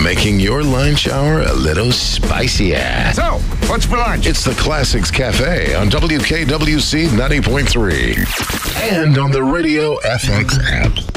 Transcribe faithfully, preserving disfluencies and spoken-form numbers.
making your line shower a little spicier. So, what's for lunch? It's the Classics Cafe on W K W C ninety point three and on the Radio F X app.